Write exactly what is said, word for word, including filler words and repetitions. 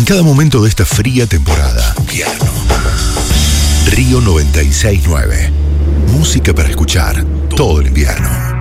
En cada momento de esta fría temporada. Invierno. Río noventa y seis nueve. Música para escuchar todo el invierno.